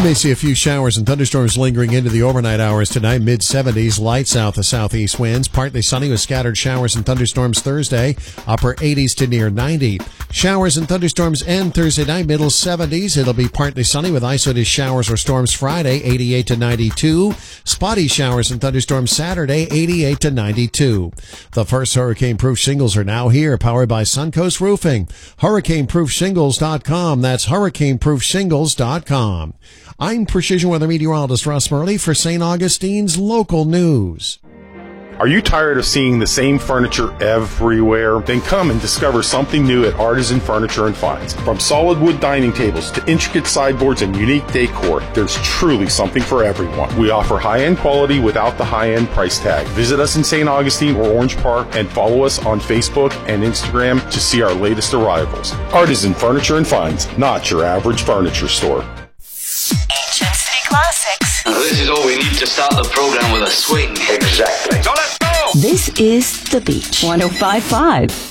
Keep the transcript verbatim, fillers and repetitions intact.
may see a few showers and thunderstorms lingering into the overnight hours tonight. mid seventies, light south to southeast winds. Partly sunny with scattered showers and thunderstorms Thursday. Upper eighties to near ninety. Showers and thunderstorms end Thursday night, middle seventies. It'll be partly sunny with isolated showers or storms Friday, eighty-eight to ninety-two. Spotty showers and thunderstorms Saturday, eighty-eight to ninety-two. The first hurricane-proof shingles are now here, powered by Suncoast Roofing. hurricane proof shingles dot com. That's hurricane proof shingles dot com. I'm Precision Weather Meteorologist Russ Murley for Saint Augustine's Local News. Are you tired of seeing the same furniture everywhere? Then come and discover something new at Artisan Furniture and Finds. From solid wood dining tables to intricate sideboards and unique decor, there's truly something for everyone. We offer high-end quality without the high-end price tag. Visit us in Saint Augustine or Orange Park and follow us on Facebook and Instagram to see our latest arrivals. Artisan Furniture and Finds, not your average furniture store. Ancient City Classics. Now this is all we need to start the program with a swing. Exactly. So let's go! This is The Beach. one oh five point five.